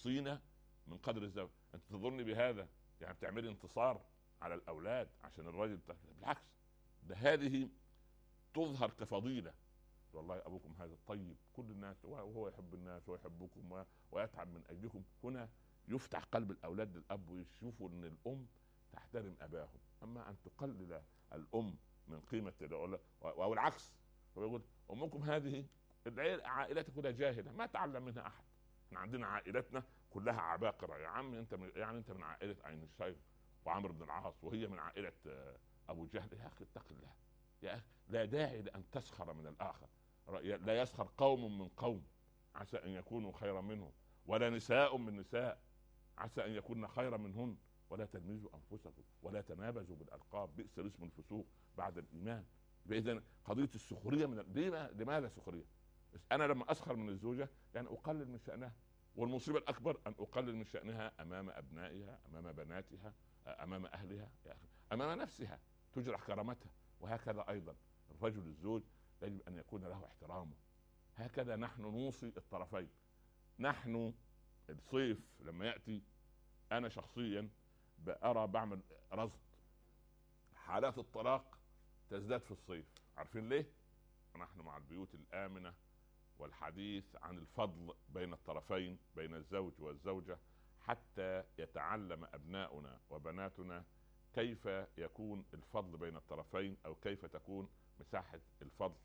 تقصينا من قدر الزوج. انت تظن بهذا يعني بتعملي انتصار على الاولاد عشان الراجل بالعكس، ده هذه تظهر كفضيله. والله ابوكم هذا طيب، كل الناس وهو يحب الناس ويحبكم ويتعب من اجلكم. هنا يفتح قلب الاولاد للاب ويشوفوا ان الام تحترم اباهم. اما ان تقلل الام من قيمه او العكس، ويقول امكم هذه عائلتك كلها جاهله ما تعلم منها احد. احنا عندنا عائلتنا كلها عباقره. يا عم انت يعني انت من عائله اينشتاين وعمرو بن العاص، وهي من عائله ابو جهل. يا اخي اتق الله، يا اخي لا داعي لان تسخر من الاخر. لا يسخر قوم من قوم عسى ان يكونوا خيرا منهم، ولا نساء من نساء عسى ان يكون خيرا منهن، ولا تلمزوا انفسكم ولا تنابزوا بالالقاب، بئس الاسم الفسوق بعد الايمان. اذا قضيه السخريه لماذا سخريه؟ انا لما اسخر من الزوجه يعني اقلل من شانها، والمصيبه الاكبر ان اقلل من شانها امام ابنائها، امام بناتها، امام اهلها، يا اخي امام نفسها تجرح كرامتها. وهكذا ايضا الرجل الزوج يجب ان يكون له احترامه. هكذا نحن نوصي الطرفين. نحن الصيف لما ياتي انا شخصيا بعمل رصد حالات الطلاق تزداد في الصيف. عارفين ليه؟ نحن مع البيوت الآمنة والحديث عن الفضل بين الطرفين، بين الزوج والزوجة، حتى يتعلم أبناؤنا وبناتنا كيف يكون الفضل بين الطرفين، أو كيف تكون مساحة الفضل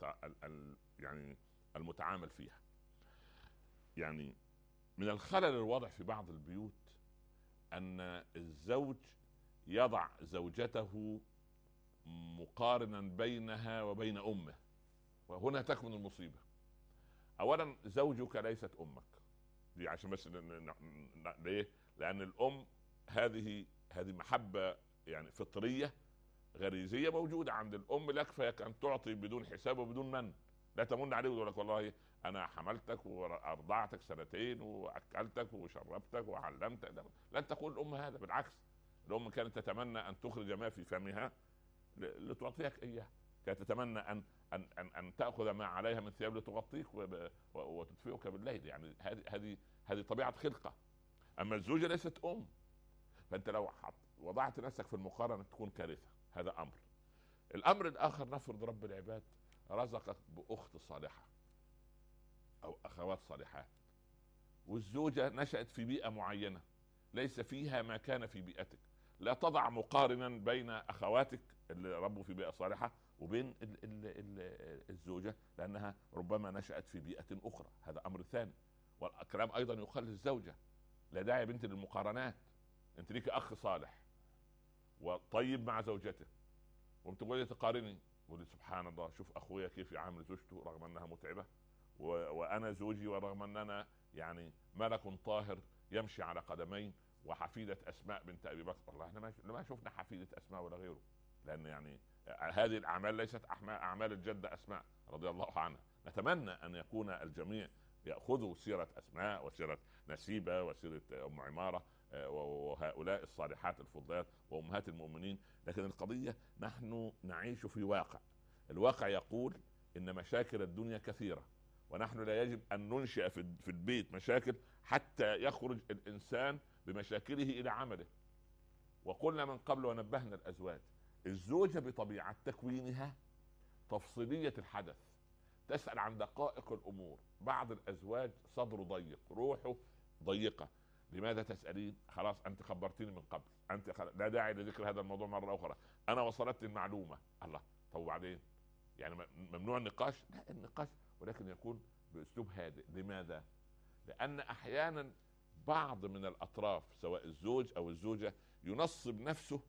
يعني المتعامل فيها. يعني من الخلل الواضح في بعض البيوت أن الزوج يضع زوجته مقارنا بينها وبين أمه، وهنا تكمن المصيبة. أولا زوجك ليست أمك، دي عشان بس ليه؟ لأن الأم هذه محبة يعني فطرية غريزية موجودة عند الأم لك، فهي أن تعطي بدون حساب وبدون من. لا تمن عليه وتقول لك والله أنا حملتك وأرضعتك سنتين وأكلتك وشربتك وعلمتك. لن تقول الأم هذا، بالعكس الأم كانت تتمنى أن تخرج ما في فمها لتعطيك إياه. كانت تتمنى أن تأخذ ما عليها من ثياب لتغطيك وتدفئك بالليل. يعني هذه طبيعة خلقة. أما الزوجة ليست أم، فأنت لو وضعت نفسك في المقارنة تكون كارثة. هذا أمر. الأمر الآخر، نفرض رب العباد رزقك بأخت صالحة أو أخوات صالحات، والزوجة نشأت في بيئة معينة ليس فيها ما كان في بيئتك. لا تضع مقارنا بين أخواتك اللي ربوا في بيئة صالحة وبين الزوجة، لأنها ربما نشأت في بيئة أخرى. هذا أمر ثاني. والكلام أيضا يقال للزوجة، لا داعي بنت للمقارنات. أنت ليك أخ صالح وطيب مع زوجته، وتقولي تقارني، تقولي سبحان الله شوف أخويا كيف يعامل زوجته رغم أنها متعبة، وأنا زوجي ورغم أننا يعني ملك طاهر يمشي على قدمين وحفيدة أسماء بنت أبي بكر. والله احنا ما شفنا حفيدة أسماء ولا غيره، لأن يعني هذه الأعمال ليست أعمال الجدة أسماء رضي الله عنها. نتمنى أن يكون الجميع يأخذوا سيرة أسماء وسيرة نسيبة وسيرة أم عمارة وهؤلاء الصالحات الفضلات وأمهات المؤمنين. لكن القضية نحن نعيش في واقع، الواقع يقول إن مشاكل الدنيا كثيرة، ونحن لا يجب أن ننشئ في البيت مشاكل حتى يخرج الإنسان بمشاكله إلى عمله. وقلنا من قبل ونبهنا الأزواج، الزوجة بطبيعة تكوينها تفصيلية الحدث، تسأل عن دقائق الأمور. بعض الأزواج صدره ضيق، روحه ضيقة. لماذا تسألين؟ خلاص أنت خبرتيني من قبل، لا داعي لذكر هذا الموضوع مرة أخرى، أنا وصلت المعلومة. الله، طب وبعدين؟ يعني ممنوع النقاش؟ لا، النقاش ولكن يكون بأسلوب هادئ. لماذا؟ لأن أحيانا بعض من الأطراف سواء الزوج أو الزوجة ينصب نفسه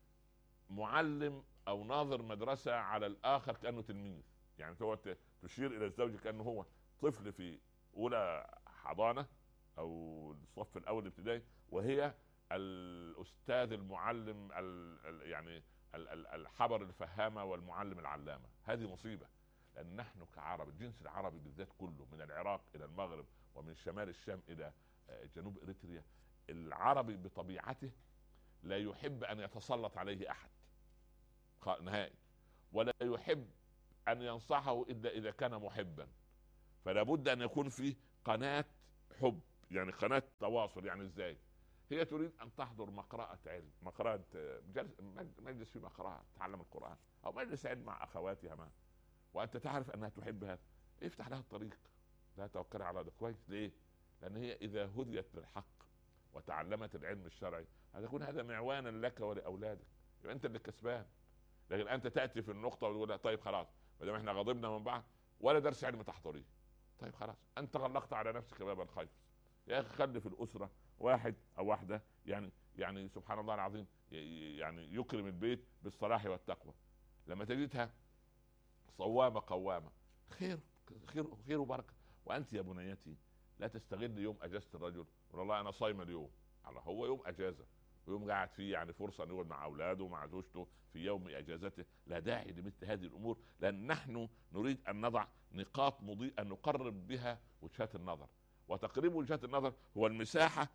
معلم أو ناظر مدرسة على الآخر كأنه تلميذ. يعني تشير إلى الزوج كأنه هو طفل في أولى حضانة أو الصف الأول الابتدائي، وهي الأستاذ المعلم يعني الحبر الفهامة والمعلم العلامة. هذه مصيبة، لأن نحن كعرب، الجنس العربي بالذات كله من العراق إلى المغرب ومن شمال الشام إلى جنوب إريتريا، العربي بطبيعته لا يحب أن يتسلط عليه أحد نهائي، ولا يحب أن ينصحه إلا إذا كان محبا. فلا بد أن يكون في قناة حب يعني قناه تواصل. يعني ازاي؟ هي تريد ان تحضر مقرأة علم، مقرأة مجلس في مقرأة تعلم القرآن، او مجلس علم مع اخواتها معها، وانت تعرف انها تحب هذا، افتح لها الطريق. لا توكل على ده كويس. ليه؟ لان هي اذا هديت للحق وتعلمت العلم الشرعي هتكون هذا معوانا لك ولاولادك، يبقى انت اللي كسبان. لكن انت تاتي في النقطه وتقول لها طيب خلاص ما دام احنا غضبنا من بعض ولا درس علم تحضريه، طيب خلاص انت غلقت على نفسك باب الخير. يا اخي خلي في الاسره واحد او واحده، يعني سبحان الله العظيم، يعني يكرم البيت بالصلاح والتقوى. لما تجدها صوامه قوامه، خير، خير وبركه. وانت يا بنيتي لا تستغل يوم اجازه الرجل، والله انا صايم اليوم، على هو يوم اجازه ويوم قاعد فيه يعني فرصه ان يقعد مع اولاده ومع زوجته في يوم اجازته. لا داعي لمثل هذه الامور، لان نحن نريد ان نضع نقاط مضيئه نقرب بها وجهات النظر. وتقريب وجهات النظر هو المساحه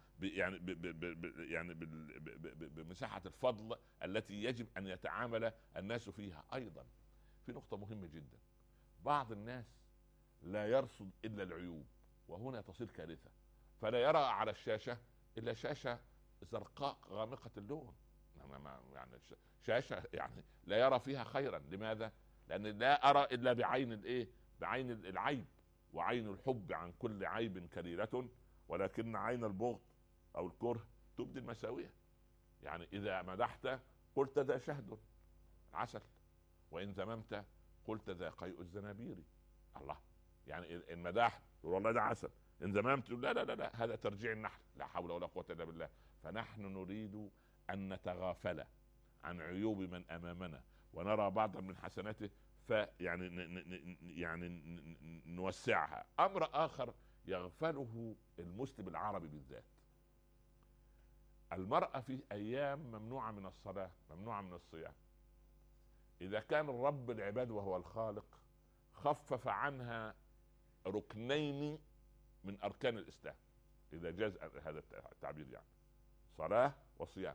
بمساحه الفضل التي يجب ان يتعامل الناس فيها. ايضا في نقطه مهمه جدا، بعض الناس لا يرصد الا العيوب، وهنا تصير كارثه. فلا يرى على الشاشه الا شاشه زرقاء غامقه اللون، يعني شاشه يعني لا يرى فيها خيرا. لماذا؟ لان لا ارى الا بعين الايه؟ بعين العيب. وعين الحب عن كل عيب كريره، ولكن عين البغض او الكره تبدي المساويه. يعني اذا مدحت قلت ذا شهد عسل، وان ذممت قلت ذا قيء الزنابير. الله، يعني ان مدحت تقول والله ده عسل، ان ذممت لا لا لا لا هذا ترجيع النحل. لا حول ولا قوه الا بالله. فنحن نريد ان نتغافل عن عيوب من امامنا ونرى بعضا من حسناته، فيعني نوسعها. امر اخر يغفله المسلم العربي بالذات، المرأة في ايام ممنوعة من الصلاة، ممنوعة من الصيام. اذا كان الرب العباد وهو الخالق خفف عنها ركنين من اركان الاسلام، اذا جاز هذا التعبير، يعني صلاة وصيام،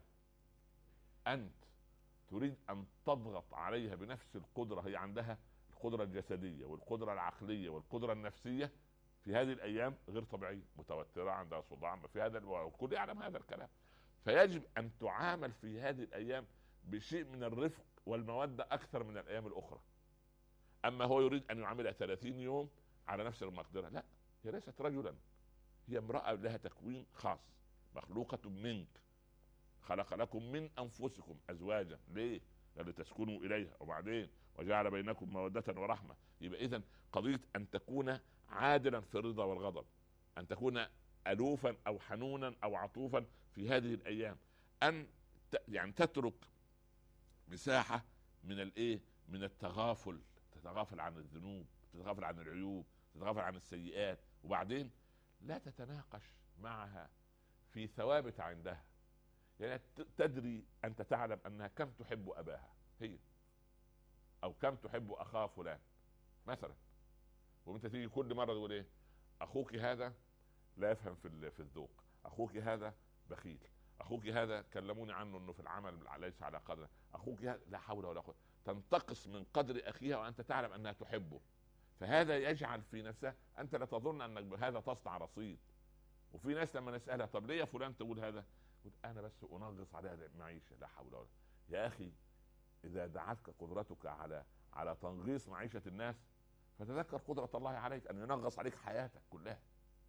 انت تريد ان تضغط عليها بنفس القدرة. هي عندها القدرة الجسدية والقدرة العقلية والقدرة النفسية في هذه الايام غير طبيعية، متوترة، عندها صداع، في هذا الكل يعلم هذا الكلام. فيجب ان تعامل في هذه الايام بشيء من الرفق والمودة اكثر من الايام الاخرى. اما هو يريد ان يعاملها 30 يوم على نفس المقدرة، لا، هي ليست رجلا، هي امرأة لها تكوين خاص، مخلوقة منك، خلق لكم من انفسكم ازواجا. ليه؟ لتسكنوا اليها، وبعدين وجعل بينكم مودة ورحمة. يبقى اذا قضية ان تكون عادلا في الرضا والغضب، ان تكون الوفا او حنونا او عطوفا في هذه الايام، ان يعني تترك مساحة من الايه؟ من التغافل، تتغافل عن الذنوب، تتغافل عن العيوب، تتغافل عن السيئات. وبعدين لا تتناقش معها في ثوابت عندها. يعني تدري، انت تعلم انها كم تحب اباها هي، او كم تحب اخاه فلان مثلا، وانت تيجي كل مره تقول ايه؟ اخوك هذا لا يفهم في الذوق، اخوك هذا بخيل، اخوك هذا كلموني عنه انه في العمل ليس على قدر، اخوك هذا لا حول ولا قوه. تنتقص من قدر اخيها وانت تعلم انها تحبه. فهذا يجعل في نفسها، انت لا تظن انك بهذا تصنع رصيد. وفي ناس لما نسالها طب ليه يا فلان تقول هذا؟ قلت انا بس انغص عليها المعيشه. لا حول ولا. يا اخي اذا دعتك قدرتك على تنغيص معيشه الناس، فتذكر قدره الله عليك ان ينغص عليك حياتك كلها.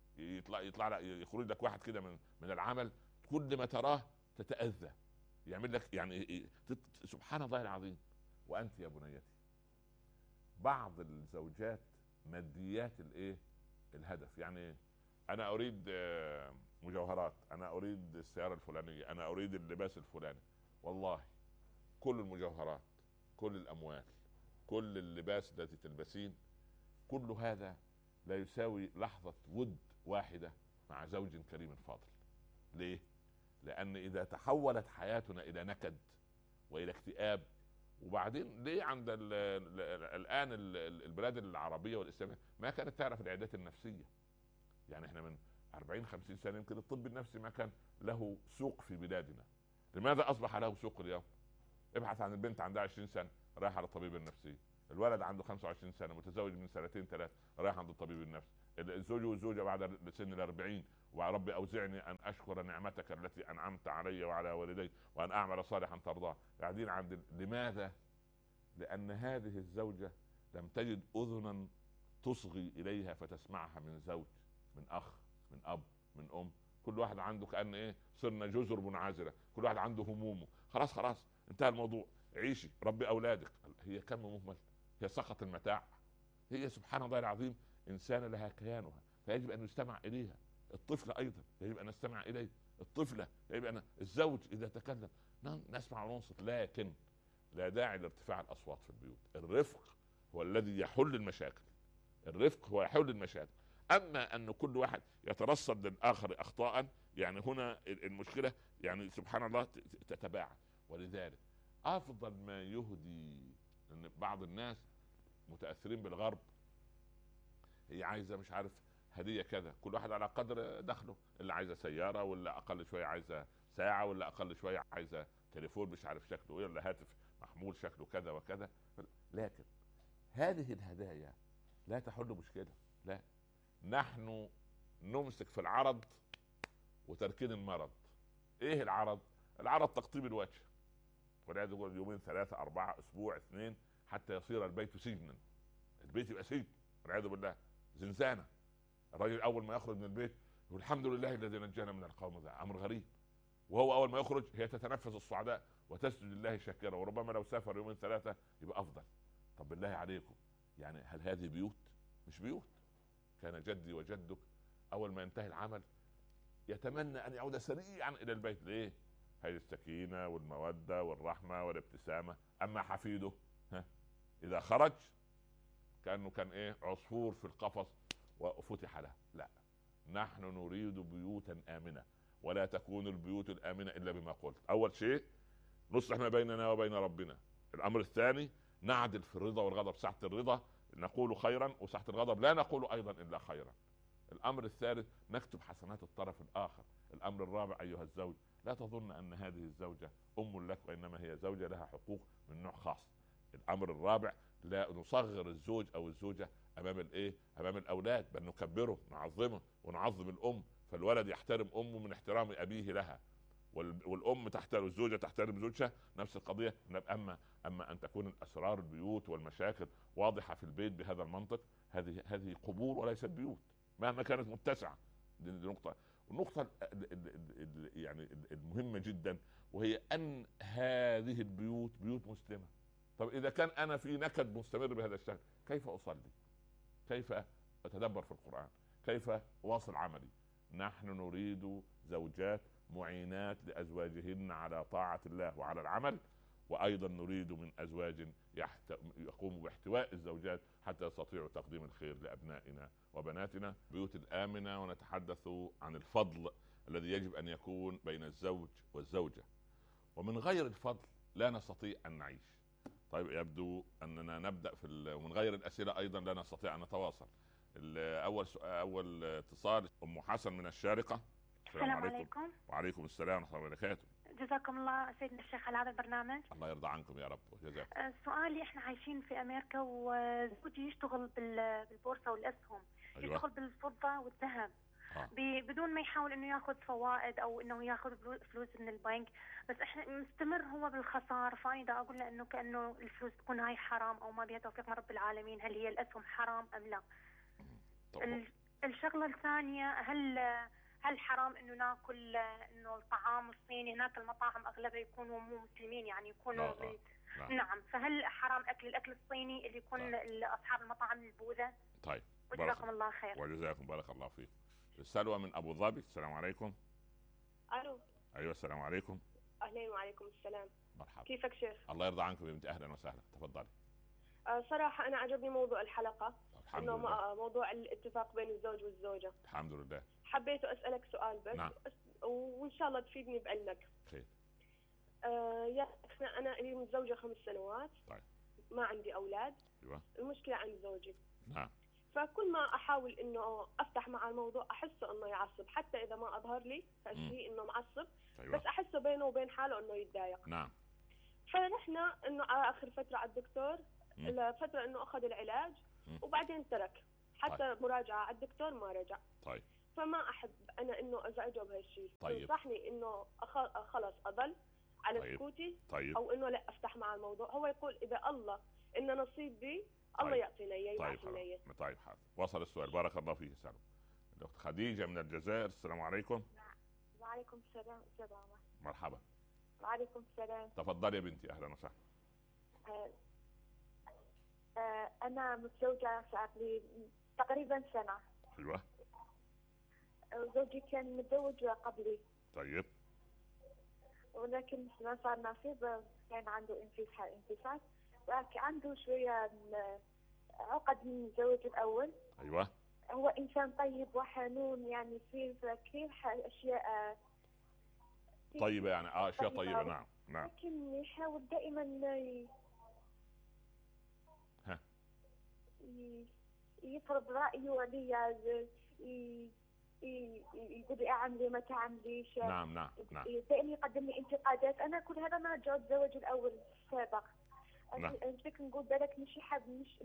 يطلع يخرج لك واحد كده من العمل، كل ما تراه تتاذى، يعمل لك يعني سبحان الله العظيم. وانت يا بنيتي، بعض الزوجات ماديات الايه؟ الهدف. يعني انا اريد مجوهرات، انا اريد السياره الفلانيه، انا اريد اللباس الفلاني. والله كل المجوهرات، كل الاموال، كل اللباس التي تلبسين، كل هذا لا يساوي لحظه ود واحده مع زوج كريم فاضل. ليه؟ لان اذا تحولت حياتنا الى نكد والى اكتئاب، وبعدين ليه عند الان البلاد العربيه والاسلاميه ما كانت تعرف العيادات النفسيه؟ يعني احنا من 40 50 سنه يمكن الطب النفسي ما كان له سوق في بلادنا. لماذا اصبح له سوق اليوم؟ ابحث عن البنت عندها 20 سنه رايح على الطبيب النفسي، الولد عنده 25 سنه متزوج من سنتين ثلاث رايح عند الطبيب النفسي، الزوج والزوجه بعد سن ال40 وربي اوزعني ان اشكر نعمتك التي انعمت علي وعلى والدي وان اعمل صالحا ترضاه. قاعدين عند لماذا؟ لان هذه الزوجه لم تجد اذنا تصغي اليها فتسمعها من زوج، من اخ، من اب، من ام. كل واحد عنده كأن ايه، صرنا جزر منعزله، كل واحد عنده همومه. خلاص خلاص انتهى الموضوع، عيشي ربي اولادك. هي كم مهمل، هي سقط المتاع. هي سبحان الله العظيم انسانه لها كيانها، فيجب ان نستمع اليها. الطفل ايضا يجب ان نستمع اليه. الطفله يجب ان الزوج اذا تكلم نسمع وننصت، لكن لا داعي لارتفاع الاصوات في البيوت. الرفق هو الذي يحل المشاكل. الرفق هو يحل المشاكل. اما ان كل واحد يترصد للاخر اخطاء، يعني هنا المشكله يعني سبحان الله تتباعد. ولذلك افضل ما يهدي، ان بعض الناس متاثرين بالغرب، هي عايزه مش عارف هديه كذا، كل واحد على قدر دخله، اللي عايزه سياره، ولا اقل شويه عايزه ساعه، ولا اقل شويه عايزه تليفون مش عارف شكله ايه، ولا هاتف محمول شكله كذا وكذا. لكن هذه الهدايا لا تحل مشكله، لا. نحن نمسك في العرض وتركين المرض. ايه العرض؟ العرض تقطيب الوجه، ولهذا يقول يومين ثلاثه اربعه اسبوع اثنين حتى يصير البيت سجنا. البيت يبقى سجن والعياذ بالله، زنزانه. الرجل اول ما يخرج من البيت يقول الحمد لله الذي نجانا من القوم، ذا امر غريب. وهو اول ما يخرج هي تتنفس الصعداء وتسجد لله شاكرا، وربما لو سافر يومين ثلاثه يبقى افضل. طب بالله عليكم، يعني هل هذه بيوت؟ مش بيوت. كان جدي وجدك اول ما ينتهي العمل يتمنى ان يعود سريعا الى البيت. ليه؟ هذه السكينه والموده والرحمه والابتسامه. اما حفيده اذا خرج كانه كان ايه، عصفور في القفص وفتح له. لا، نحن نريد بيوتا امنه، ولا تكون البيوت الامنه الا بما قلت. اول شيء نصلح ما بيننا وبين ربنا. الامر الثاني نعدل في الرضا والغضب. ساعه الرضا نقول خيرا، وساعه الغضب لا نقول ايضا الا خيرا. الامر الثالث نكتب حسنات الطرف الاخر. الامر الرابع ايها الزوج، لا تظن ان هذه الزوجه ام لك، وانما هي زوجه لها حقوق من نوع خاص. الامر الرابع لا نصغر الزوج او الزوجه امام الايه، امام الاولاد، بل نكبره نعظمه ونعظم الام. فالولد يحترم امه من احترام ابيه لها، والام تحترم الزوجه، تحترم زوجها، نفس القضيه. اما ان تكون الاسرار البيوت والمشاكل واضحه في البيت بهذا المنطق، هذه قبور وليست بيوت مهما كانت متسعه. دي نقطه. النقطه يعني المهمه جدا، وهي ان هذه البيوت بيوت مسلمه. طب اذا كان انا في نكد مستمر بهذا الشكل، كيف اصلي؟ كيف اتدبر في القران؟ كيف اواصل عملي؟ نحن نريد زوجات معينات لازواجهن على طاعه الله وعلى العمل، وايضا نريد من ازواج يقوم باحتواء الزوجات حتى يستطيعوا تقديم الخير لابنائنا وبناتنا. بيوت الامنه. ونتحدث عن الفضل الذي يجب ان يكون بين الزوج والزوجه، ومن غير الفضل لا نستطيع ان نعيش. طيب يبدو اننا نبدا ومن غير الاسئله ايضا لا نستطيع ان نتواصل. اول اتصال ام حسن من الشارقه. السلام عليكم. وعليكم السلام ورحمه الله وبركاته. جزاكم الله سيدنا الشيخ على هذا البرنامج. الله يرضى عنكم يا رب وجزاكم. سؤالي، احنا عايشين في امريكا وزوجي يشتغل بالبورصه والاسهم. أيوة. يشتغل بالفضه والذهب. بدون ما يحاول انه ياخذ فوائد او انه ياخذ فلوس من البنك، بس احنا مستمر هو بالخساره. فاذا اقول له انه كانه الفلوس تكون هاي حرام او ما بها توفيق من رب العالمين، هل هي الاسهم حرام ام لا؟ الشغله الثانيه، هل حرام انه ناكل انه الطعام الصيني؟ هناك المطاعم اغلبها يكونوا مو مسلمين، يعني يكونوا لا. نعم، فهل حرام الاكل الصيني اللي يكون اصحاب المطاعم البوذا؟ طيب، وجزاكم الله خير. وجزاكم بارك الله فيك. سلوى من ابو ظبي. السلام عليكم. الو. ايوه السلام عليكم. اهلين وعليكم السلام. مرحبا. كيفك شيخ؟ الله يرضى عنكم يا بنتي، اهلا وسهلا، تفضلي. صراحه انا عجبني موضوع الحلقه، انه موضوع الاتفاق بين الزوج والزوجه. الحمد لله. حبيت اسالك سؤال بس. نعم. وان شاء الله تفيدني بعلمك. خير. يا انا لي متزوجه 5 سنوات. طيب. ما عندي اولاد. ايوه. المشكله عند زوجي. نعم. فكل ما احاول انه افتح مع الموضوع احسه انه يعصب، حتى اذا ما اظهر لي هالشيء انه معصب. أيوة. بس احسه بينه وبين حاله انه يتضايق. نعم. فنحن انه على اخر فتره على الدكتور، فتره انه اخذ العلاج وبعدين ترك، حتى طيب. مراجعه على الدكتور ما رجع. طيب. فما احب انا انه ازعجه بهالشيء. طيب. تنصحني انه خلص اضل على طيب. سكوتي؟ طيب. او انه لا افتح مع الموضوع؟ هو يقول اذا الله انه نصيب بي الله طيب. يعطينا اياه. طيب خلاص. طيب حاضر، وصل السؤال. بارك الله فيك. سلام. الاخت خديجه من الجزائر. السلام عليكم. وعليكم السلام. مرحبا. وعليكم السلام. تفضلي يا بنتي. اهلا وسهلا. انا متزوجه صار لي تقريبا سنه. ايوه. وزوجي كان متزوج قبلي. طيب. ولكن ما صار نصيب، كان عنده انفصال، لكن عنده شويه عقد من الزواج الاول. ايوه. هو انسان طيب وحنون، يعني فيه كثير اشياء طيبه يعني اشياء طيبه. نعم نعم. لكن يحاول دائما يفرض رايه علي، يقول لي اعملي ما تعمليش. نعم نعم نعم. دائما يقدم لي انتقادات. انا كل هذا ما جاء الزواج الاول السابق. نعم. نقول بالك مش حاب مش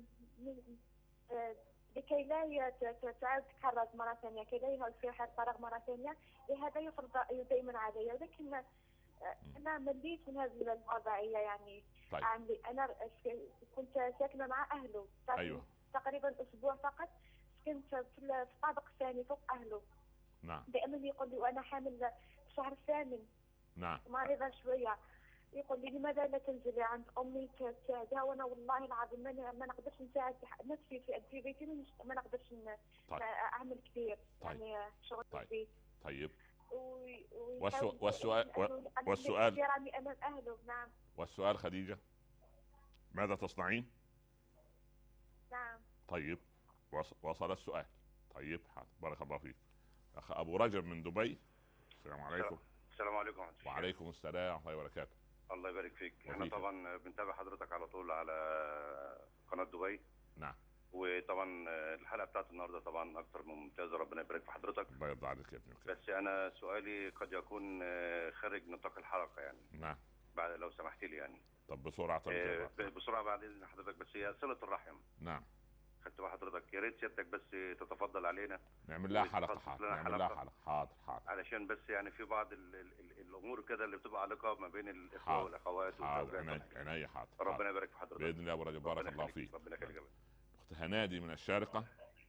لكي لا تعود تكرر مرة ثانية، كي لا يصير حال فراغ مرة ثانية، لهذا يفرض رأيه دائما علي. ولكن أنا مليت من هذه الوضعية يعني. طيب. أنا كنت ساكنة مع أهله. أيوة. تقريبا أسبوع فقط كنت في الطابق الثاني فوق أهله. نعم. دائما يقول لي وأنا حامل في الشهر الثامن. نعم. مريضة شوية. يقول لي لماذا لا تنزلي عند امي تساعدها؟ وانا والله العظيم ما نقدرش نساعد نفسي في بيتي، ما نقدرش طيب. اعمل كثير. طيب. يعني شغل طيب. البيت. طيب. والسؤال امام اهله. نعم. والسؤال خديجة ماذا تصنعين؟ نعم. طيب وصل السؤال. طيب حاضر. بارك الله فيك. اخ ابو رجب من دبي. السلام عليكم. السلام عليكم. وعليكم السلام ورحمة الله وبركاته. الله يبارك فيك. احنا طبعا بنتابع حضرتك على طول على قناة دبي. نعم. وطبعا الحلقة بتاعت النهارده طبعا اكثر من ممتازة، ربنا يبارك في حضرتك. الله يرضى عليك يا ابني. بس انا سؤالي قد يكون خارج نطاق الحلقة يعني. نعم. بعد لو سمحت لي يعني. طب بسرعة. بسرعة بعد اذن حضرتك. بس هي صلة الرحم. نعم. خدت بقى حضرتك، يا ريت سيادتك بس تتفضل علينا نعمل لها حلقة. حاضر. نعمل لها حلقة. حاضر حاضر. علشان بس يعني في بعض الامور كده اللي بتبقى علاقه ما بين الاخوه والاخوات والزوجات. عينيا. حاضر. ربنا يبارك في حضرتك باذن الله. ابو رجب بارك الله فيك. ربنا يخليك. اخت هنادي من الشارقة.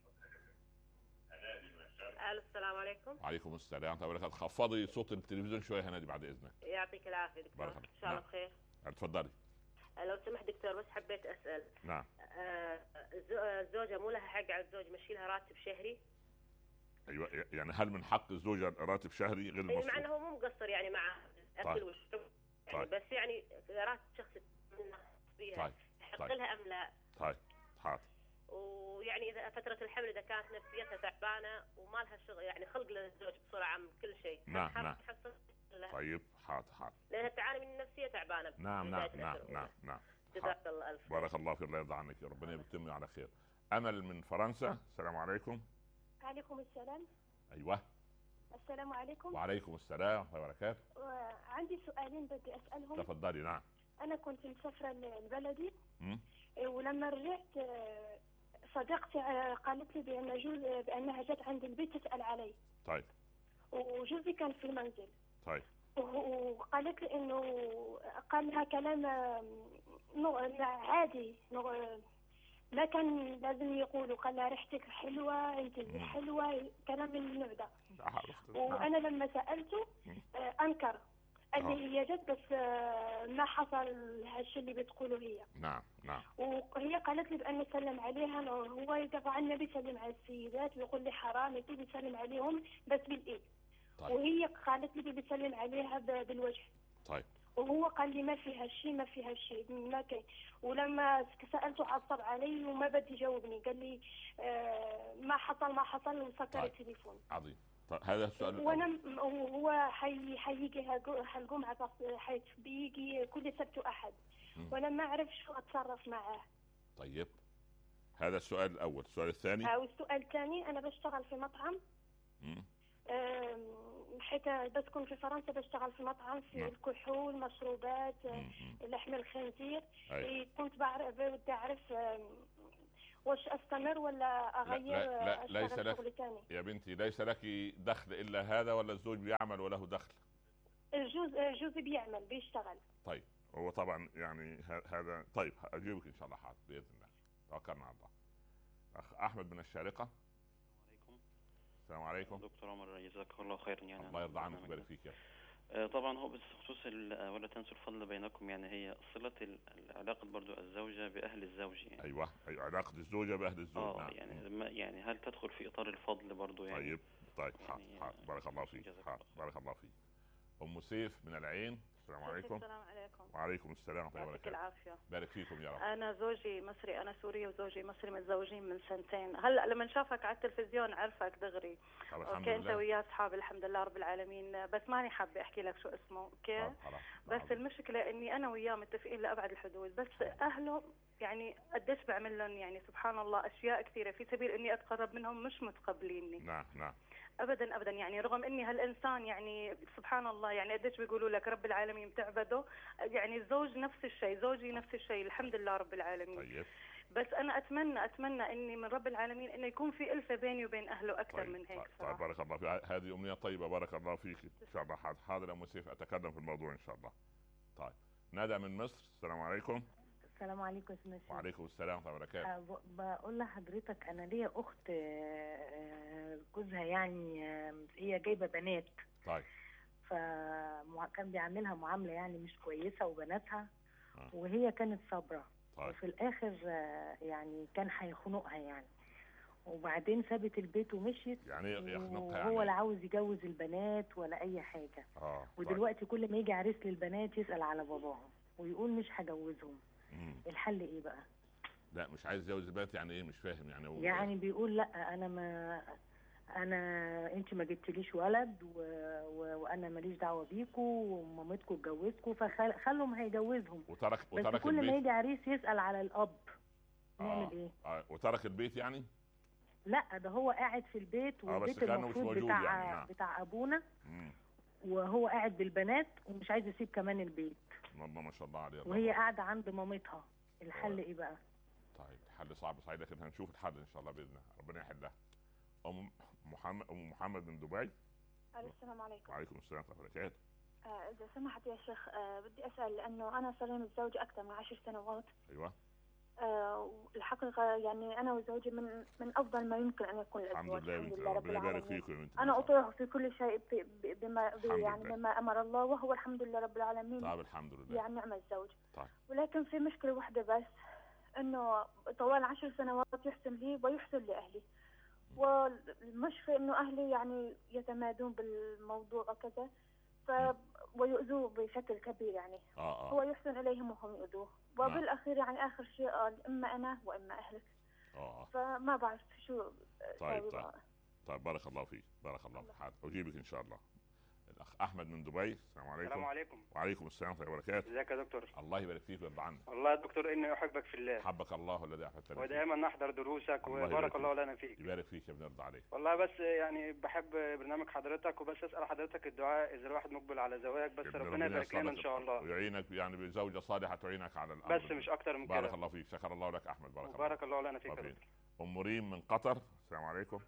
السلام عليكم. وعليكم السلام ورحمة الله وبركاته. خفضي صوت التلفزيون شوية هنادي بعد اذنك. يعطيك العافية دكتور. ان شاء الله بخير. اتفضلي. لو سمحت دكتور بس حبيت اسال. نعم. الزوجة مو لها حق على الزوج يمشي لها راتب شهري؟ ايوه يعني هل من حق الزوجة راتب شهري غير المصروف؟ مع انه هو مو مقصر يعني مع الاكل والشرب يعني. طيب. بس يعني راتب شخصي فيها. طيب. يحق لها ام لا؟ طيب حاضر. ويعني اذا فترة الحمل اذا كانت نفسيتها تعبانه وما لها شغل يعني خلق للزوج بصورة عامة كل شيء. نعم نعم. طيب حاضر حاضر. لانها تعاني من النفسية تعبانه. نعم نعم نعم نعم نعم. جزاك الله الف. بارك الله فيك. الله يرضى عنك يا ربنا يتم على خير. امل من فرنسا. السلام عليكم. وعليكم السلام. ايوه. السلام عليكم. وعليكم السلام ورحمة الله وبركاته. عندي سؤالين بدي اسالهم. تفضلي. نعم. انا كنت مسافره لبلدي ولما رجعت صديقتي قالت لي بانها جت عند البيت تسال علي. طيب. وجوزي كان في المنزل. طيب. وقالت لي انه قال لها كلام عادي ما كان لازم يقولوا. قال لها ريحتك حلوه، انت حلوه، كلام من النوع ده. وانا لما سالته انكر. قال لي هي جت بس ما حصل هالشيء اللي بتقوله هي. نعم نعم. وهي قالت لي بان سلم عليها. هو طبعا ما بيسلم على السيدات ويقول لي حرام انت بيسلم عليهم بس بالايد. طيب. وهي قالت لي بيسلم عليها بالوجه. طيب. وهو قال لي ما فيها شيء ما فيها شيء ما كان. ولما سالته عصب علي وما بدي يجاوبني. قال لي ما حصل وسكر التليفون. عظيم. طيب هذا السؤال. وانا هو حيجي هالجمعه بيجي كل سبت واحد. وانا ما اعرف شو اتصرف معاه. طيب هذا السؤال الاول. السؤال الثاني. والسؤال الثاني انا بشتغل في مطعم. حتى بسكن في فرنسا بشتغل في مطعم في الكحول مشروبات لحم الخنزير. كنت بدي اعرف وش استمر ولا اغير؟ لا ليس لك شغل ثاني يا بنتي، ليس لك دخل الا هذا، ولا الزوج بيعمل وله دخل؟ جوزي بيعمل بيشتغل. طيب هو طبعا يعني هذا. طيب اجيبك ان شاء الله، حاضر باذن الله، توكلنا على الله. اخ احمد من الشارقه. السلام عليكم. دكتور عمر جزاك الله خيرا. يعني الله يرضى عنك ويبارك فيك يا طبعا هو بخصوص ولا تنسوا الفضل بينكم، يعني هي صلة العلاقة برضو الزوجة بأهل الزوج يعني. ايوه علاقة الزوجة بأهل الزوج. نعم. يعني هل تدخل في إطار الفضل برضو يعني؟ طيب يعني بارك الله فيك. بارك الله فيك. أم سيف من العين. السلام عليكم. السلام عليكم. وعليكم السلام ورحمة الله وبركاته. العافية. بارك فيكم يا رب. أنا زوجي مصري، أنا سورية وزوجي مصري، متزوجين من سنتين. هلا لما شافك على التلفزيون عرفك دغري. اوكي انت وياه اصحاب الحمد لله رب العالمين، بس ماني حابة احكي لك شو اسمه. اوكي بس المشكلة اني انا وياه متفقين لأبعد الحدود، بس اهله يعني قديش بعمل لهم يعني سبحان الله اشياء كثيرة في سبيل اني اتقرب منهم، مش متقبليني. نعم ابدا ابدا، يعني رغم اني هالانسان يعني سبحان الله يعني قديش بيقولوا لك رب العالمين بتعبده، يعني الزوج نفس الشيء، زوجي نفس الشيء الحمد لله رب العالمين. طيب. بس انا اتمنى اني من رب العالمين انه يكون في ألفة بيني وبين اهله اكثر من هيك. طيب بارك الله فيك، هذه امنيه طيبه، بارك الله فيك ان شاء الله. حاضر يا ام سيف، اتكلم في الموضوع ان شاء الله. طيب ندى من مصر. السلام عليكم. السلام عليكم يا سيدي. وعليكم السلام ورحمه الله وبركاته. بقول لحضرتك انا ليا اخت جوزها يعني هي جايبه بنات. طيب. فكان بيعملها معامله يعني مش كويسه وبناتها وهي كانت صابره. طيب. وفي الاخر يعني كان هيخنقها يعني، وبعدين سابت البيت ومشيت. يعني يخنقها يعني هو لا عاوز يجوز البنات ولا اي حاجه. ودلوقتي طيب. كل ما يجي عريس للبنات يسال على باباهم ويقول مش هجوزهم. الحل ايه بقى؟ لا مش عايز يتجوز البنات يعني ايه؟ مش فاهم يعني. يعني بيقول لا انت ما جبتليش ولد وانا ماليش دعوه بيكوا ومامتكوا اتجوزكوا، فخلهم هيجوزهم. وترك بس كل البيت. ما يجي عريس يسال على الاب. نعمل ايه؟ وترك البيت يعني؟ لا ده هو قاعد في البيت والبيت المفروض بتاع يعني. بتاع ابونا. وهو قاعد بالبنات ومش عايز يسيب كمان البيت. والله ما شاء الله عليه. وهي قاعده عند مامتها. الحل ايه بقى؟ طيب الحل صعب صحيح، لكن هنشوف الحل ان شاء الله باذن الله، ربنا يحلها. ام محمد من دبي. السلام عليكم. وعليكم السلام ورحمه الله وبركاته. اذا سمحت يا شيخ بدي اسال، لانه انا صار لي متزوجه اكثر من 10 سنوات. ايوه. الحقيقه يعني انا وزوجي من افضل ما يمكن ان يكون الازواج. الحمد لله رب العالمين. انا اطيعه في كل شيء بما امر الله، وهو الحمد لله رب العالمين. طيب الحمد لله. يعني نعم الزوج. طيب. ولكن في مشكله واحده بس، انه طوال 10 سنوات يحسن لي ويحسن لاهلي، والمشكله انه اهلي يعني يتمادون بالموضوع وكذا ويؤذوه بشكل كبير يعني. هو يحسن اليهم وهم يؤذوه، وبالاخير يعني اخر شيء قال اما انا واما اهلك. فما بعرف شو. طيب بارك الله فيك. بارك الله فيك. اجيبك ان شاء الله. الاخ احمد من دبي. السلام عليكم. السلام عليكم. وعليكم السلام ورحمه الله وبركاته. ازيك يا دكتور؟ الله يبارك فيك ويرضى عنك. والله يا دكتور اني احبك في الله. حبك الله الذي احببتني فيه. ودائما نحضر دروسك وبارك الله لنا فيك. يبارك فيك يا ابن، يرضى عليك. والله بس يعني بحب برنامج حضرتك، وبس اسال حضرتك الدعاء اذا الواحد مقبل على زواج، بس ربنا يبارك لنا ان شاء الله ويعينك يعني بزوجه صالحه تعينك على الامر، بس مش اكتر من كده. بارك الله فيك. شكر الله لك احمد. بارك الله لنا فيك. ام مريم من قطر. السلام عليكم.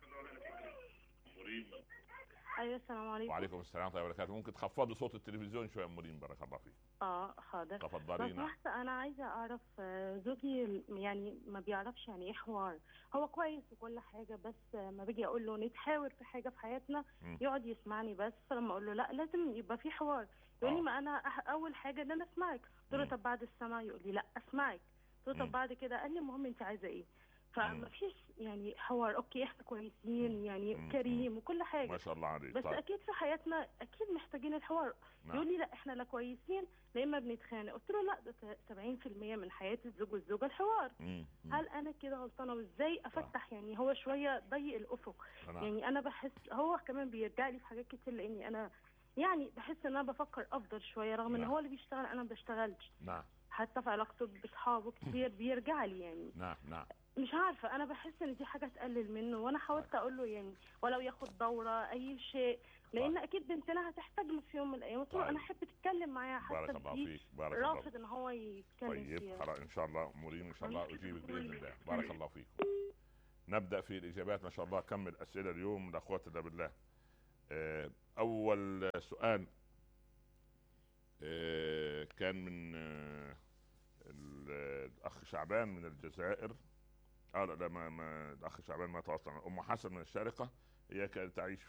مريم. ايوه السلام عليكم. وعليكم السلام ورحمه الله وبركاته. ممكن تخفضي صوت التلفزيون شويه ام مريم؟ بارك الله فيك. حاضر. تفضلي. نعم. انا عايزه اعرف زوجي يعني ما بيعرفش يعني ايه حوار. هو كويس وكل حاجه، بس ما باجي اقول له نتحاور في حاجه في حياتنا يقعد يسمعني بس، فلما اقول له لا لازم يبقى في حوار يقول لي ما انا اول حاجه ان انا اسمعك. قلت له طب بعد السمع؟ يقول لي لا اسمعك. قلت له طب بعد كده؟ قال لي المهم انت عايزه ايه. فما فيش يعني حوار. اوكي احنا كويسين يعني كريم وكل حاجه ما شاء الله عليك، بس اكيد في حياتنا اكيد محتاجين الحوار. يقول لي لا احنا لا كويسين لا اما بنتخانق. قلت له لا ده 70% من حياه الزوج والزوجه الحوار. هل انا كده غلطانه؟ وازاي افتح يعني هو شويه ضيق الافق. يعني انا بحس هو كمان بيرجع لي في حاجات كتير، لاني انا يعني بحس ان انا بفكر افضل شويه رغم ان هو اللي بيشتغل انا ما بشتغلش. حتى في علاقته باصحابه كتير بيرجع لي يعني. مش عارفه، انا بحس ان دي حاجه تقلل منه، وانا حاولت اقول له يعني ولو ياخد دوره اي شيء، لان اكيد بنتنا هتحتاجنا في يوم من الايام. قلت له انا احب تتكلم معايا حتى بارك الله فيك. بارك الله رافض ان هو يتكلم فيها. طيب ان شاء الله امورين ان شاء الله اجيبك باذن الله. بارك الله فيكم. نبدا في الاجابات. ما شاء الله كم الاسئله اليوم، لا قوه الا بالله. اول سؤال كان من الاخ شعبان من الجزائر. لا ما الاخ شعبان ما تواصل. ام حسن من الشارقه، هي كانت تعيش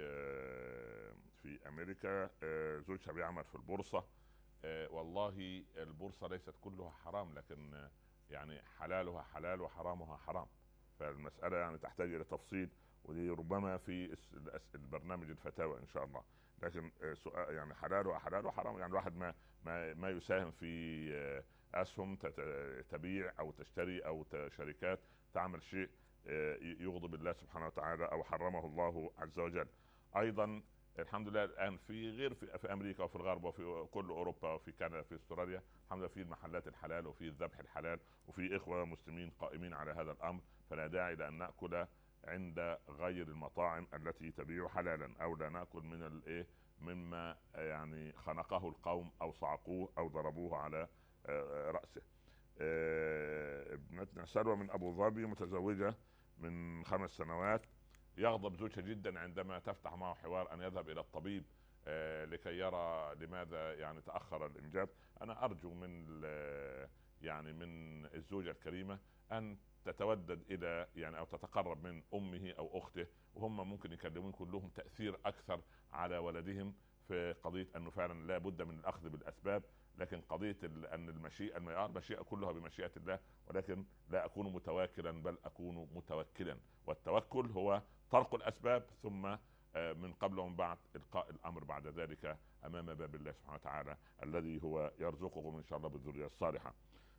في امريكا، زوجها بيعمل في البورصه. والله البورصه ليست كلها حرام، لكن يعني حلالها حلال وحرامها حرام، فالمساله يعني تحتاج الى تفصيل، ودي ربما في البرنامج الفتاوى ان شاء الله. لكن سؤال يعني حلالها حلال وحرام، يعني الواحد ما يساهم في اسهم تبيع او تشتري او شركات تعمل شيء يغضب الله سبحانه وتعالى او حرمه الله عز وجل. ايضا الحمد لله الان في امريكا وفي الغرب وفي كل اوروبا وفي كندا في استراليا الحمد لله في المحلات الحلال وفي الذبح الحلال، وفي اخوه مسلمين قائمين على هذا الامر، فلا داعي لان ناكل عند غير المطاعم التي تبيع حلالا، او لا ناكل من الايه مما يعني خنقه القوم او صعقوه او ضربوه على راسه. ابنتنا سلوى من ابو ظبي متزوجه من 5 سنوات، يغضب زوجها جدا عندما تفتح معه حوار ان يذهب الى الطبيب لكي يرى لماذا يعني تاخر الانجاب. انا ارجو من يعني من الزوجه الكريمه ان تتودد الى يعني او تتقرب من امه او اخته، وهم ممكن يكلمون كلهم تاثير اكثر على ولدهم في قضيه انه فعلا لا بد من الاخذ بالاسباب. لكن قضيه ان المشيئه كلها بمشيئه الله، ولكن لا اكون متواكلا بل اكون متوكلا، والتوكل هو طرق الاسباب ثم من قبل ومن بعد القاء الامر بعد ذلك امام باب الله سبحانه وتعالى الذي هو يرزقكم ان شاء الله بالذريه الصالحه.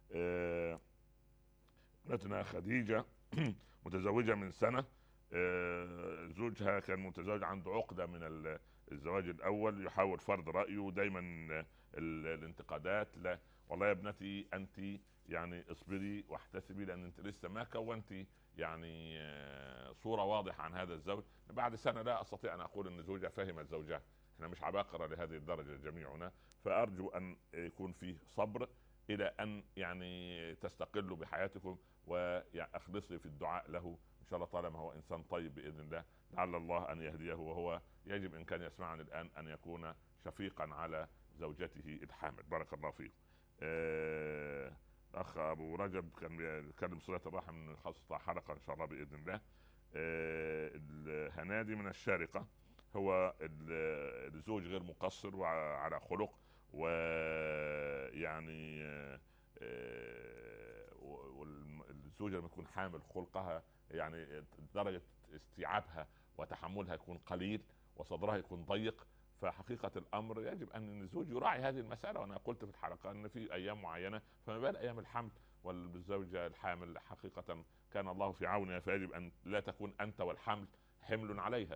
ابنتنا خديجه متزوجه من سنه، زوجها كان متزوج عنده عقده من الزواج الاول، يحاول فرض رايه دايما الانتقادات. لا والله يا ابنتي انت يعني اصبري واحتسبي، لان انت لسه ما كونتي يعني صوره واضحه عن هذا الزوج. بعد سنه لا استطيع ان اقول ان زوجها فهمت زوجها، احنا مش عباقره لهذه الدرجه جميعنا، فارجو ان يكون فيه صبر الى ان يعني تستقلوا بحياتكم، واخلصي في الدعاء له ان شاء الله طالما هو انسان طيب باذن الله، لعل الله ان يهديه، وهو يجب ان كان يسمعني الان ان يكون شفيقا على زوجته الحامل. بارك الله فيكم. الاخ ابو رجب كان بيتكلم صله الرحم خاصه حلقه ان شاء الله باذن الله. الهنادي من الشارقه، هو الزوج غير مقصر وعلى خلق، ويعني والزوجه لما تكون حامل خلقها يعني درجه استيعابها وتحملها يكون قليل وصدرها يكون ضيق، فحقيقة الأمر يجب أن الزوج يراعي هذه المسألة. وأنا قلت في الحلقة أن في أيام معينة فما بال أيام الحمل والزوجة الحامل حقيقة كان الله في عونها، فيجب أن لا تكون أنت والحمل حمل عليها.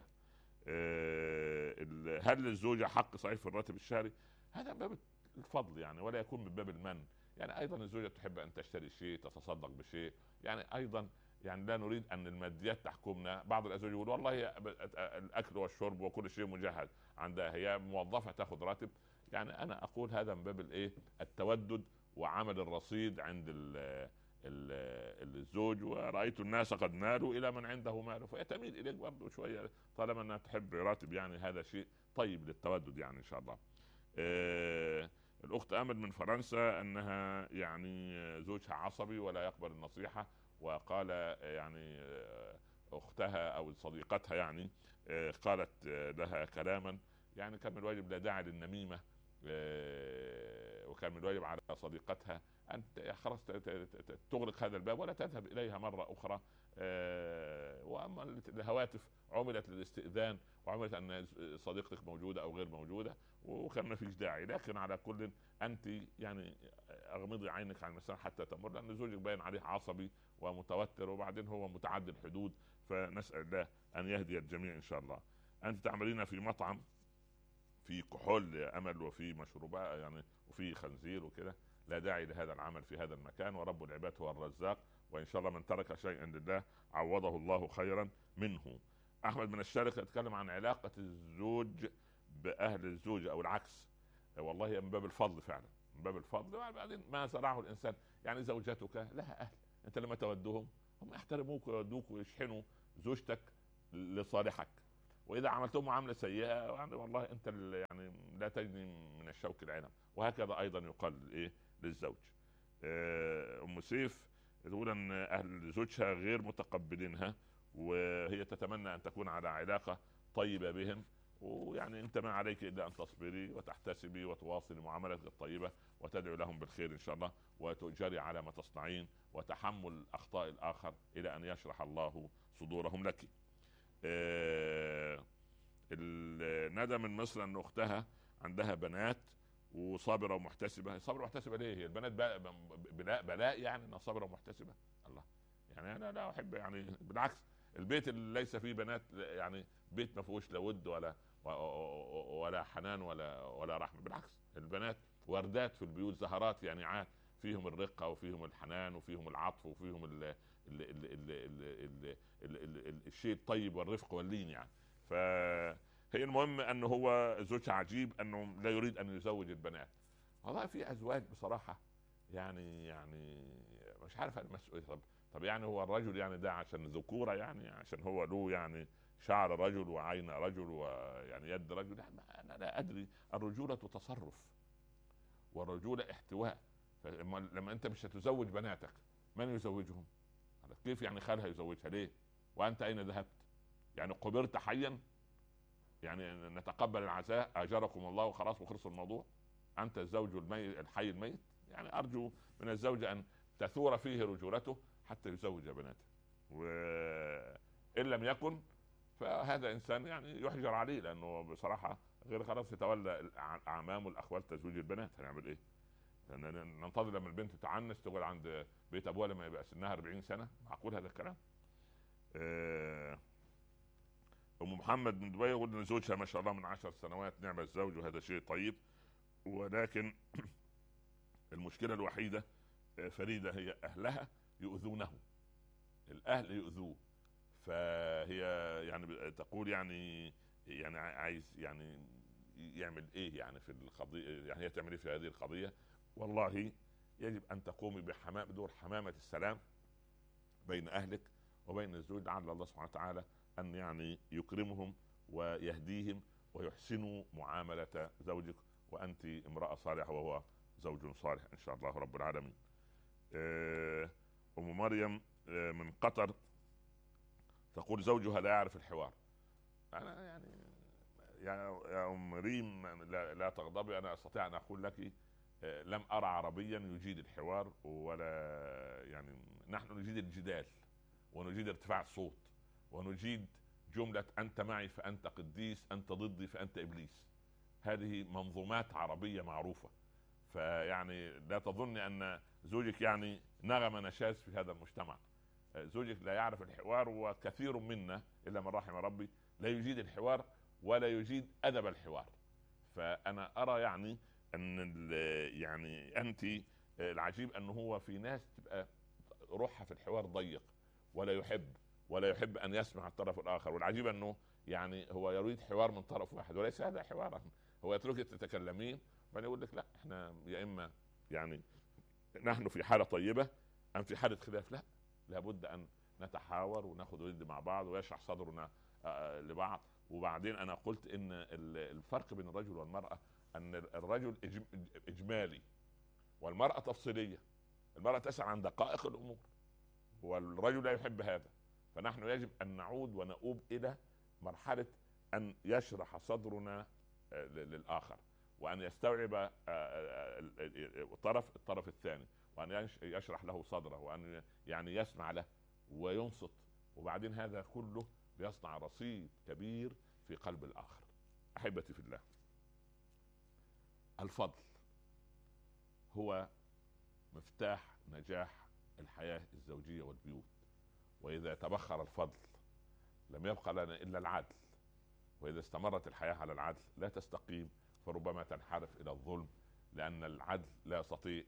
هل للزوجة حق صحيح في الراتب الشهري؟ هذا من باب الفضل يعني، ولا يكون من باب المن. يعني أيضا الزوجة تحب أن تشتري شيء، تتصدق بشيء، يعني أيضا يعني لا نريد ان الماديات تحكمنا. بعض الازواج يقول والله الاكل والشرب وكل شيء مجهز عندها، هي موظفه تاخذ راتب. يعني انا اقول هذا من باب الايه التودد وعمل الرصيد عند الزوج، ورايت الناس قد مالوا الى من عنده مال، فيتميل اليك برضه شويه طالما انها تحب راتب، يعني هذا شيء طيب للتودد يعني ان شاء الله. الاخت امل من فرنسا انها يعني زوجها عصبي ولا يقبل النصيحه، وقال يعني اختها او صديقتها يعني قالت لها كلاما يعني كان من الواجب لا داعي للنميمه، وكان من الواجب على صديقتها ان خلاص تغلق هذا الباب ولا تذهب اليها مره اخرى. واما الهواتف عملت للاستئذان وعملت ان صديقتك موجوده او غير موجوده، وكان ما فيش داعي. لكن على كل انت يعني اغمضي عينك عن المسألة حتى تمر، لان زوجك باين عليه عصبي ومتوتر، وبعدين هو متعدي الحدود، فنسأل الله ان يهدي الجميع ان شاء الله. انت تعملين في مطعم في كحول يا امل وفي مشروبات يعني وفي خنزير وكده، لا داعي لهذا العمل في هذا المكان، ورب العباد هو الرزاق، وان شاء الله من ترك شيئا لله عوضه الله خيرا منه. احمد من الشارقة يتكلم عن علاقة الزوج باهل الزوجة او العكس. والله من باب الفضل فعلا، من باب الفضل. وبعدين ما زرعه الانسان، يعني زوجتك لها اهل، انت لما تودهم هم يحترموك ويودوك ويشحنوا زوجتك لصالحك. واذا عملتهم معامله سيئه يعني والله انت يعني لا تجني من الشوك العنب. وهكذا ايضا يقال ايه للزوج. ام سيف تقول ان اهل زوجها غير متقبلينها، وهي تتمنى ان تكون على علاقه طيبه بهم، ويعني انت ما عليك الا ان تصبري وتحتسبي وتواصلي معاملتك الطيبه وتدعو لهم بالخير ان شاء الله، وتؤجري على ما تصنعين وتحمل اخطاء الاخر الى ان يشرح الله صدورهم لك. ندى من مصر ان اختها عندها بنات وصابره ومحتسبه. صابره ومحتسبه ليه؟ هي البنات بلاء يعني انها صابره ومحتسبه؟ الله، يعني انا لا احب، يعني بالعكس البيت اللي ليس فيه بنات يعني بيت ما فيهوش لا ود ولا حنان ولا رحمه. بالعكس البنات وردات في البيوت، زهرات يانعات، فيهم الرقه وفيهم الحنان وفيهم العطف وفيهم الشيء الطيب والرفق واللين يعني. فهي المهم انه هو زوجها عجيب انه لا يريد ان يزوج البنات. والله في ازواج بصراحه يعني مش عارف المسؤول. طب يعني هو الرجل يعني ده عشان ذكوره، يعني عشان هو له يعني شعر رجل وعين رجل ويعني يد رجل؟ انا لا ادري. الرجوله تصرف والرجوله احتواء. لما انت مش هتزوج بناتك من يزوجهم؟ كيف يعني خالها يزوجها ليه وانت اين ذهبت؟ يعني قبرت حيا؟ يعني نتقبل العزاء اجركم الله وخلاص وخلص الموضوع؟ انت الزوج الميت الحي الميت؟ يعني ارجو من الزوج ان تثور فيه رجولته حتى يزوج بناته، وان لم يكن فهذا انسان يعني يحجر عليه، لانه بصراحه غير خلاص يتولى الاعمام والاخوال تزويج البنات. هنعمل ايه؟ ننتظر لما البنت تعنس تقعد عند بيت ابوها لما يبقى سنها 40 سنه؟ معقول هذا الكلام؟ ام محمد من دبي يقول ان زوجها ما شاء الله من 10 سنوات نعم الزوج وهذا شيء طيب، ولكن المشكله الوحيده فريده هي اهلها يؤذونه، الاهل يؤذوه. فهي يعني تقول يعني عايز يعني يعمل ايه يعني في القضيه؟ يعني هي تعمل ايه في هذه القضيه؟ والله يجب ان تقومي بدور حمامه السلام بين اهلك وبين الزوج، لعل الله سبحانه وتعالى ان يعني يكرمهم ويهديهم ويحسنوا معامله زوجك، وانت امراه صالحه وهو زوج صالح ان شاء الله رب العالمين. ام مريم من قطر تقول زوجها لا يعرف الحوار. انا يعني يا ام ريم لا تغضبي، انا استطيع ان اقول لك لم ارى عربيا يجيد الحوار، ولا يعني نحن نجيد الجدال ونجيد ارتفاع الصوت ونجيد جملة انت معي فانت قديس، انت ضدي فانت ابليس. هذه منظومات عربية معروفة. فيعني لا تظن ان زوجك يعني نغم نشاز في هذا المجتمع. زوجك لا يعرف الحوار، وكثير منا الا من رحم ربي لا يجيد الحوار ولا يجيد ادب الحوار. فانا ارى يعني ان يعني انت العجيب انه هو في ناس تبقى روحها في الحوار ضيق ولا يحب ان يسمع الطرف الاخر، والعجيب انه يعني هو يريد حوار من طرف واحد وليس هذا حوارا. هو يتركك تتكلمين وبعدين يقول لك لا احنا يا اما يعني نحن في حاله طيبه ام في حاله خلاف. لا، لابد ان نتحاور وناخذ ود مع بعض ويشرح صدرنا لبعض. وبعدين انا قلت ان الفرق بين الرجل والمراه ان الرجل اجمالي والمراه تفصيليه. المراه تسأل عن دقائق الامور والرجل لا يحب هذا. فنحن يجب ان نعود ونؤوب الى مرحله ان يشرح صدرنا للاخر، وان يستوعب الطرف الثاني، وان يشرح له صدره، وان يعني يسمع له وينصت. وبعدين هذا كله ليصنع رصيد كبير في قلب الاخر. احبتي في الله، الفضل هو مفتاح نجاح الحياة الزوجية والبيوت. وإذا تبخر الفضل لم يبقى لنا إلا العدل، وإذا استمرت الحياة على العدل لا تستقيم، فربما تنحرف إلى الظلم، لأن العدل لا يستطيع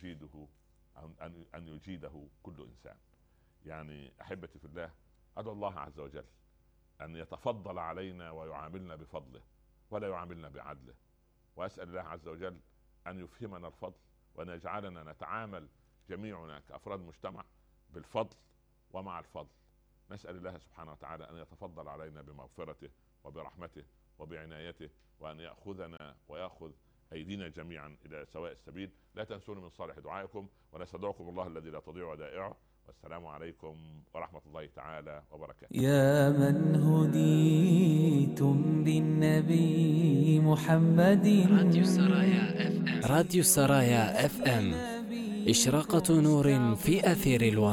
أن يجيده كل إنسان. يعني أحبتي في الله، أدعو الله عز وجل أن يتفضل علينا ويعاملنا بفضله ولا يعاملنا بعدله. وأسأل الله عز وجل أن يفهمنا الفضل وأن يجعلنا نتعامل جميعنا كأفراد مجتمع بالفضل ومع الفضل. نسأل الله سبحانه وتعالى أن يتفضل علينا بمغفرته وبرحمته وبعنايته، وأن يأخذنا ويأخذ أيدينا جميعا إلى سواء السبيل. لا تنسوني من صالح دعائكم، ونستودعكم الله الذي لا تضيع ودائعه. والسلام عليكم ورحمة الله تعالى وبركاته. يا من هديتم بالنبي محمد. راديو السرايا FM إشراقة نور في أثير الوطن.